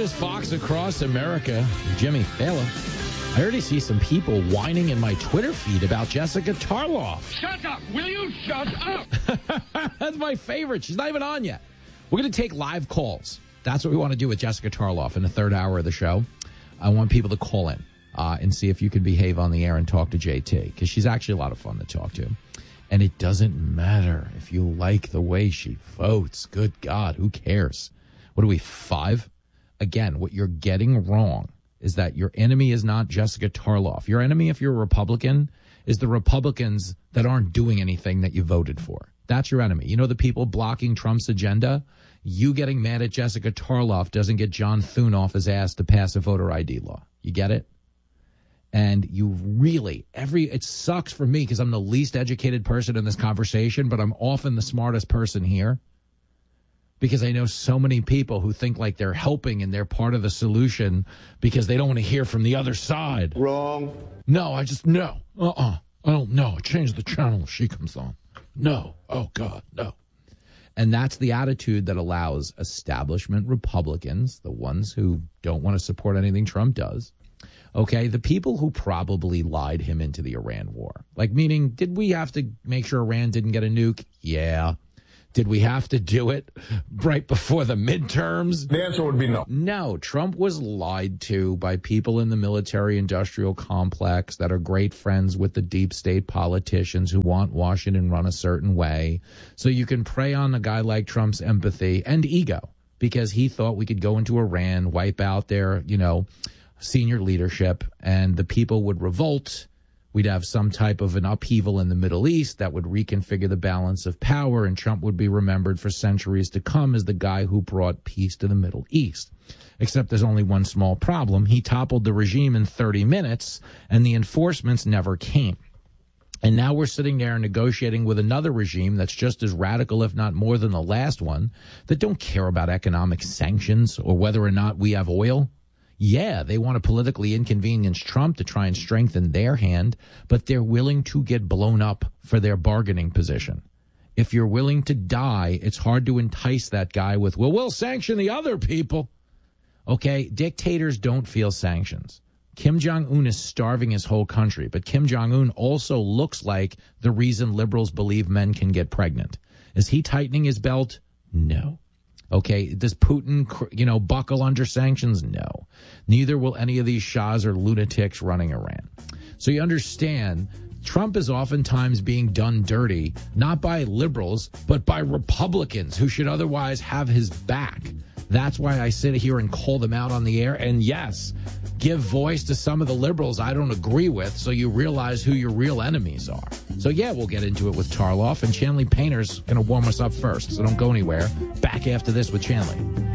is Fox Across America. Jimmy Fallon. I already see some people whining in my Twitter feed about Jessica Tarloff. Shut up! Will you shut up? That's my favorite. She's not even on yet. We're going to take live calls. That's what we want to do with Jessica Tarloff in the third hour of the show. I want people to call in and see if you can behave on the air and talk to JT, because she's actually a lot of fun to talk to. And it doesn't matter if you like the way she votes. Good God, who cares? What are we, 5? Again, what you're getting wrong is that your enemy is not Jessica Tarloff. Your enemy, if you're a Republican, is the Republicans that aren't doing anything that you voted for. That's your enemy. You know, the people blocking Trump's agenda? You getting mad at Jessica Tarloff doesn't get John Thune off his ass to pass a voter ID law. You get it? And you really, it sucks for me because I'm the least educated person in this conversation, but I'm often the smartest person here because I know so many people who think like they're helping and they're part of the solution because they don't want to hear from the other side. Wrong. No, no. I don't know. Change the channel if she comes on. No. Oh, God, no. And that's the attitude that allows establishment Republicans, the ones who don't want to support anything Trump does, okay, the people who probably lied him into the Iran war. Like, meaning, did we have to make sure Iran didn't get a nuke? Yeah. Did we have to do it right before the midterms? The answer would be no. No, Trump was lied to by people in the military-industrial complex that are great friends with the deep state politicians who want Washington run a certain way. So you can prey on a guy like Trump's empathy and ego because he thought we could go into Iran, wipe out their, senior leadership, and the people would revolt. We'd have some type of an upheaval in the Middle East that would reconfigure the balance of power, and Trump would be remembered for centuries to come as the guy who brought peace to the Middle East. Except there's only one small problem. He toppled the regime in 30 minutes, and the enforcements never came. And now we're sitting there negotiating with another regime that's just as radical, if not more than the last one, that don't care about economic sanctions or whether or not we have oil. Yeah, they want to politically inconvenience Trump to try and strengthen their hand, but they're willing to get blown up for their bargaining position. If you're willing to die, it's hard to entice that guy with, well, we'll sanction the other people. Okay, dictators don't feel sanctions. Kim Jong-un is starving his whole country, but Kim Jong-un also looks like the reason liberals believe men can get pregnant. Is he tightening his belt? No. Okay, does Putin, buckle under sanctions? No. Neither will any of these shahs or lunatics running Iran. So you understand, Trump is oftentimes being done dirty, not by liberals, but by Republicans who should otherwise have his back. That's why I sit here and call them out on the air. And yes, give voice to some of the liberals I don't agree with so you realize who your real enemies are. So, yeah, we'll get into it with Tarloff, and Chanley Painter's going to warm us up first. So don't go anywhere. Back after this with Chanley.